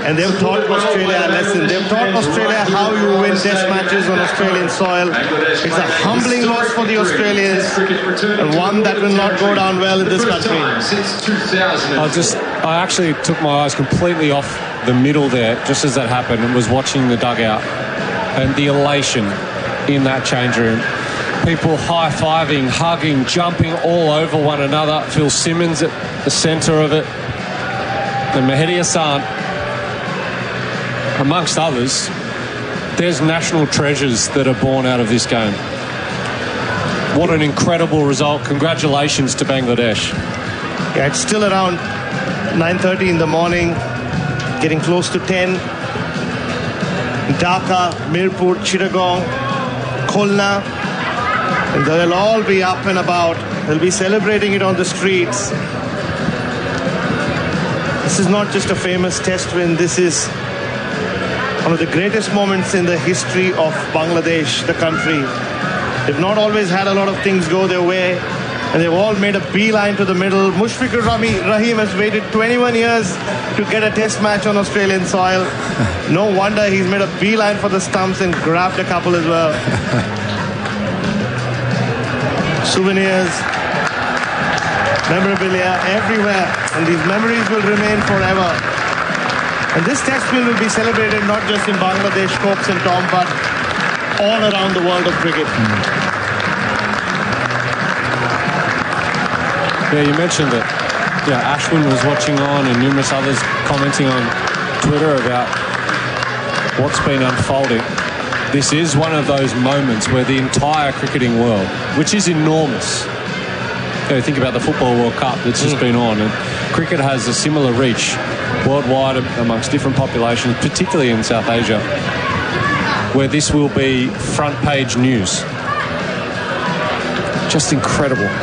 and they've taught Australia a lesson. They've taught Australia how you win test matches on Australian soil. It's a humbling loss for the Australians, and one that will not go down well in this country. I actually took my eyes completely off the middle there just as that happened and was watching the dugout and the elation in that change room. People high-fiving, hugging, jumping all over one another. Phil Simmons at the centre of it. And Mahdi Hassan, amongst others. There's national treasures that are born out of this game. What an incredible result. Congratulations to Bangladesh. Yeah, it's still around 9:30 in the morning, getting close to 10. Dhaka, Mirpur, Chittagong, Khulna, and they'll all be up and about. They'll be celebrating it on the streets. This is not just a famous test win. This is one of the greatest moments in the history of Bangladesh, the country. They've not always had a lot of things go their way, and they've all made a beeline to the middle. Mushfiqur Rahim has waited 21 years to get a test match on Australian soil. No wonder he's made a beeline for the stumps and grabbed a couple as well. Souvenirs, memorabilia everywhere, and these memories will remain forever. And this test win will be celebrated not just in Bangladesh, Cokes and Tom, but all around the world of cricket. Yeah, you mentioned that Ashwin was watching on and numerous others commenting on Twitter about what's been unfolding. This is one of those moments where the entire cricketing world, which is enormous, think about the Football World Cup that's just been on, and cricket has a similar reach worldwide amongst different populations, particularly in South Asia, where this will be front page news. Just incredible.